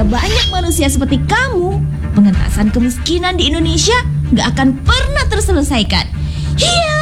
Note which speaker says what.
Speaker 1: ada banyak manusia seperti kamu, pengentasan kemiskinan di Indonesia gak akan pernah terselesaikan. Hiya!